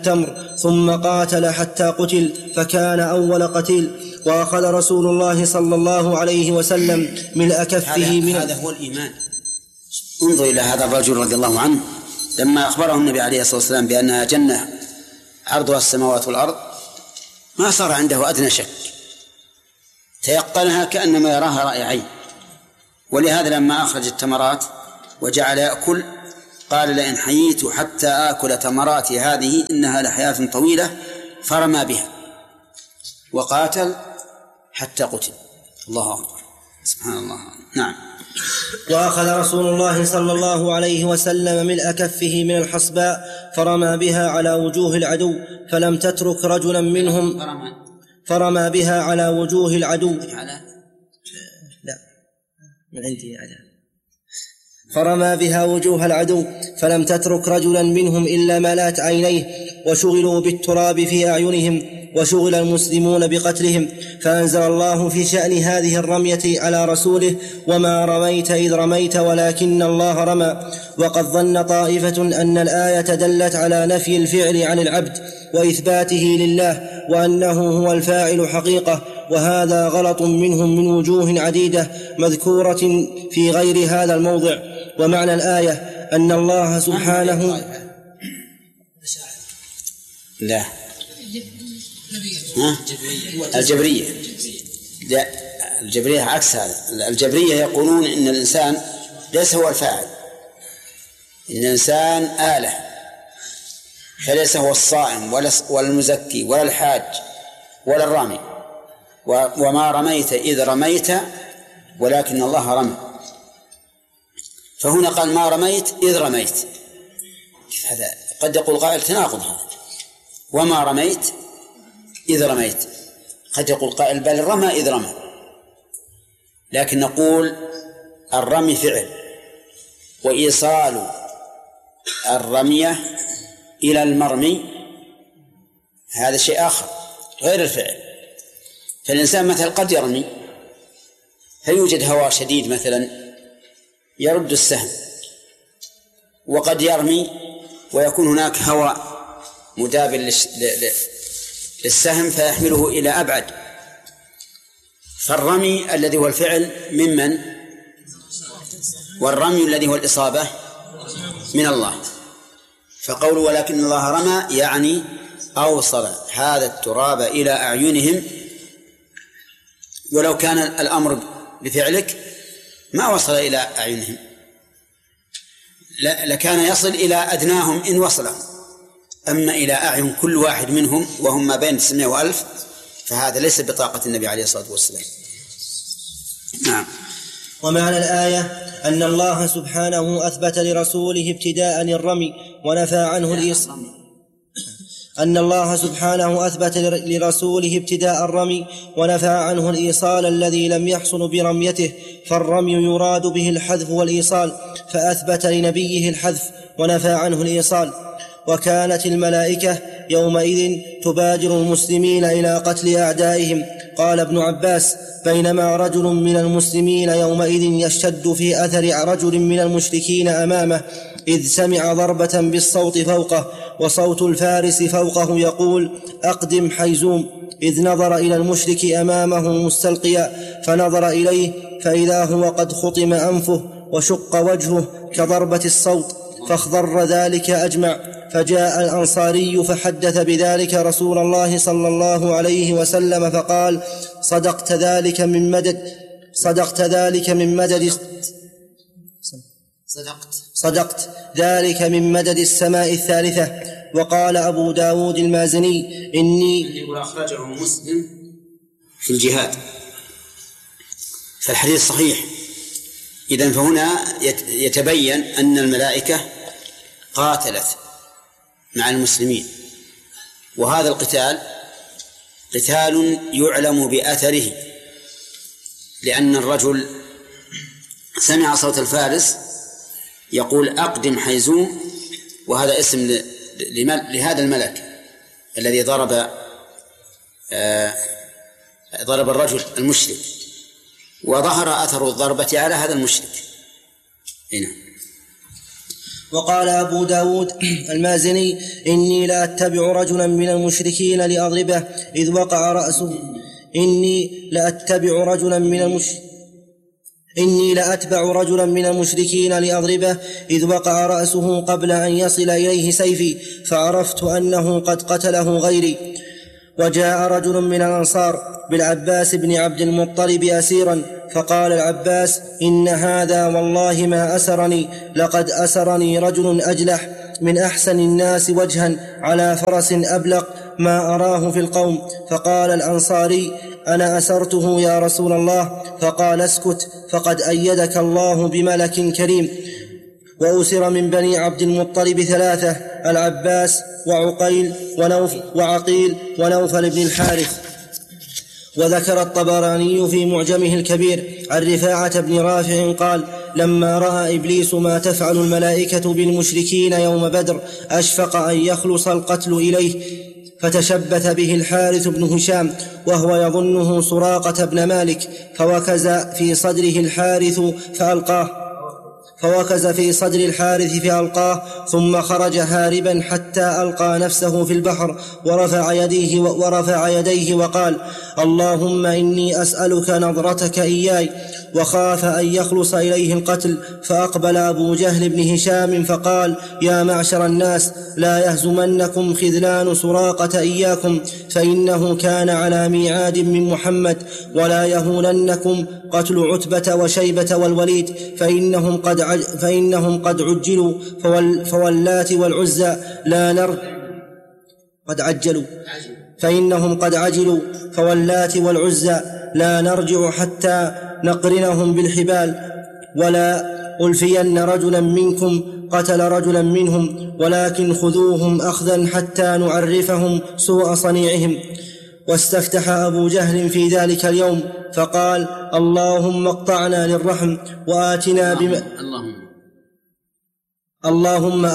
التمر ثم قاتل حتى قتل فكان أول قتيل. وأخذ رسول الله صلى الله عليه وسلم ملء كفه من هذا هو الإيمان. انظر إلى هذا الرجل رضي الله عنه لما أخبره النبي عليه الصلاة والسلام بأنها جنة عرضها السماوات والأرض ما صار عنده أدنى شك، تيقنها كأنما يراها رأي عين. ولهذا لما أخرج التمرات وجعل يأكل قال لئن حييت حتى آكل تمراتي هذه إنها لحياة طويلة، فرمى بها وقاتل حتى قتل. الله أكبر، سبحان الله. نعم. وأخذ رسول الله صلى الله عليه وسلم ملء كفه من الحصباء فرمى بها على وجوه العدو فلم تترك رجلا منهم. فرمى بها على وجوه العدو. لا من عندي فرمى بها وجوه العدو فلم تترك رجلا منهم إلا ملات عينيه، وشغلوا بالتراب في أعينهم، وشغل المسلمون بقتلهم. فأنزل الله في شأن هذه الرمية على رسوله: وما رميت إذ رميت ولكن الله رمى. وقد ظن طائفة أن الآية دلت على نفي الفعل عن العبد وإثباته لله وأنه هو الفاعل حقيقة، وهذا غلط منهم من وجوه عديدة مذكورة في غير هذا الموضع. ومعنى الآية أن الله سبحانه لا الجبرية. لا، الجبرية عكس هذا. الجبرية يقولون إن الإنسان ليس هو الفاعل، إن الإنسان آلة، فليس هو الصائم ولا المزكي ولا الحاج ولا الرامي. وما رميت إذ رميت ولكن الله رمى. فهنا قال ما رميت إذ رميت. هذا قد يقول قائل تناقض هذا، وما رميت إذ رميت. قد يقول قائل بل رمى إذ رمى. لكن نقول الرمي فعل، وإيصال الرمية إلى المرمي هذا شيء آخر غير الفعل. فالإنسان مثلا قد يرمي فيوجد هواء شديد مثلا يرد السهم، وقد يرمي ويكون هناك هواء مدابل للسهم فيحمله إلى أبعد. فالرمي الذي هو الفعل ممن؟ والرمي الذي هو الإصابة من الله. فقول ولكن الله رمى يعني أوصل هذا التراب إلى أعينهم، ولو كان الأمر بفعلك ما وصل إلى أعينهم، لكان يصل إلى أدناهم إن وصلهم. أما إلى أعين كل واحد منهم وهم ما بين 900 وألف فهذا ليس بطاقة النبي عليه الصلاة والسلام. نعم. ومعنى الآية أن الله سبحانه أثبت لرسوله ابتداء الرمي ونفى عنه الإيصال. أن الله سبحانه أثبت لرسوله ابتداء الرمي ونفى عنه الإيصال الذي لم يحصل برميته، فالرمي يراد به الحذف والإيصال، فأثبت لنبيه الحذف ونفى عنه الإيصال. وكانت الملائكة يومئذ تبادر المسلمين إلى قتل أعدائهم. قال ابن عباس: بينما رجل من المسلمين يومئذ يشتد في أثر رجل من المشركين أمامه، إذ سمع ضربة بالصوت فوقه، وصوت الفارس فوقه يقول: أقدم حيزوم. إذ نظر إلى المشرك أمامه مستلقيا، فنظر إليه فإذا هو قد خطم أنفه وشق وجهه كضربة الصوت، فاخضر ذلك أجمع. فجاء الأنصاري فحدث بذلك رسول الله صلى الله عليه وسلم فقال: صدقت ذلك ذلك من مدد السماء الثالثة. وقال أبو داود المازني: إني أخرجه مسلم في الجهاد. فالحديث صحيح. إذن فهنا يتبين أن الملائكة قاتلت مع المسلمين، وهذا القتال قتال يعلم بأثره، لأن الرجل سمع صوت الفارس يقول: أقدم حيزوم، وهذا اسم لهذا الملك الذي ضرب الرجل المشرك، وظهر أثر الضربة على هذا المشرك هنا. وقال أبو داود المازني: إني لأتبع رجلا من المشركين لأضربه إذ وقع رأسه إني لأتبع رجلا من المشركين لأضربه إذ وقع رأسه قبل أن يصل إليه سيفي، فعرفت أنه قد قتله غيري. وجاء رجل من الأنصار بالعباس بن عبد المطلب أسيرا، فقال العباس: إن هذا والله ما أسرني، لقد أسرني رجل أجلح من أحسن الناس وجها على فرس أبلق ما أراه في القوم. فقال الأنصاري: أنا أسرته يا رسول الله. فقال: اسكت، فقد أيدك الله بملك كريم. وأسر من بني عبد المطلب 3: العباس وعقيل ونوفل بن الحارث. وذكر الطبراني في معجمه الكبير عن رفاعة بن رافع قال: لما رأى إبليس ما تفعل الملائكة بالمشركين يوم بدر أشفق أن يخلص القتل إليه، فتشبث به الحارث بن هشام وهو يظنه سراقة بن مالك، فوكز في صدر الحارث فألقاه، ثم خرج هاربا حتى ألقى نفسه في البحر ورفع يديه وقال: اللهم إني أسألك نظرتك إياي، وخاف أن يخلص إليه القتل. فأقبل أبو جهل بن هشام فقال: يا معشر الناس، لا يهزمنكم خذلان سراقة إياكم، فإنه كان على ميعاد من محمد، ولا يهوننكم قتل عتبة وشيبة والوليد، فإنهم قد عجلوا، فواللات والعزى لا نرجع حتى نقرنهم بالحبال، ولا ألفين رجلا منكم قتل رجلا منهم، ولكن خذوهم أخذا حتى نعرفهم سوء صنيعهم. واستفتح أبو جهل في ذلك اليوم فقال: اللهم اقطعنا للرحم وآتنا اللهم